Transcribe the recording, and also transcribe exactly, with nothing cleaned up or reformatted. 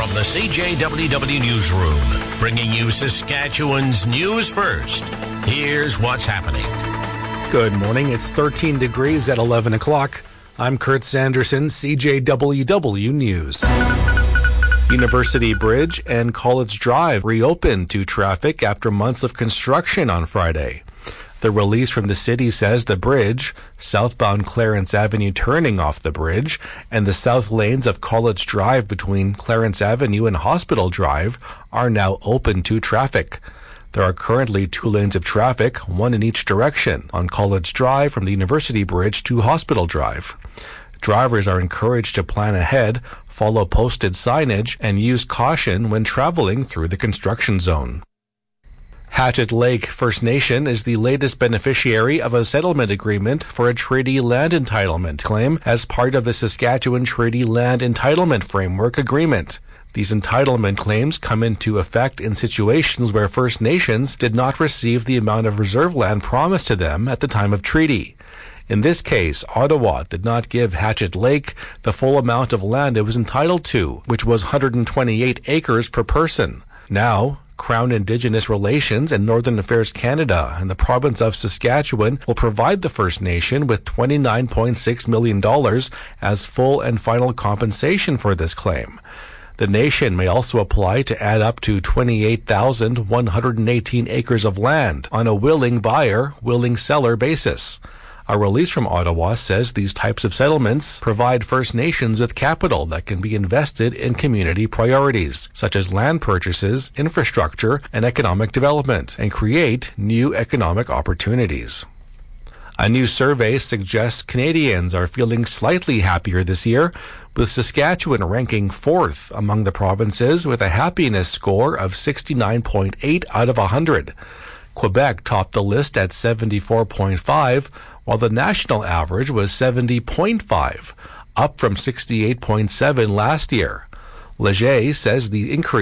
From the C J W W Newsroom, bringing you Saskatchewan's news first. Here's what's happening. Good morning. It's thirteen degrees at eleven o'clock. I'm Kurt Sanderson, C J W W News. University Bridge and College Drive reopened to traffic after months of construction on Friday. The release from the city says the bridge, southbound Clarence Avenue turning off the bridge, and the south lanes of College Drive between Clarence Avenue and Hospital Drive are now open to traffic. There are currently two lanes of traffic, one in each direction, on College Drive from the University Bridge to Hospital Drive. Drivers are encouraged to plan ahead, follow posted signage, and use caution when traveling through the construction zone. Hatchet Lake First Nation is the latest beneficiary of a settlement agreement for a treaty land entitlement claim as part of the Saskatchewan Treaty Land Entitlement Framework Agreement. These entitlement claims come into effect in situations where First Nations did not receive the amount of reserve land promised to them at the time of treaty. In this case, Ottawa did not give Hatchet Lake the full amount of land it was entitled to, which was one hundred twenty-eight acres per person. Now, Crown Indigenous Relations and Northern Affairs Canada and the province of Saskatchewan will provide the First Nation with twenty-nine point six million dollars as full and final compensation for this claim. The nation may also apply to add up to twenty-eight thousand one hundred eighteen acres of land on a willing buyer, willing seller basis. A release from Ottawa says these types of settlements provide First Nations with capital that can be invested in community priorities, such as land purchases, infrastructure, and economic development, and create new economic opportunities. A new survey suggests Canadians are feeling slightly happier this year, with Saskatchewan ranking fourth among the provinces with a happiness score of sixty-nine point eight out of one hundred. Quebec topped the list at seventy-four point five, while the national average was seventy point five, up from sixty-eight point seven last year. Leger says the increase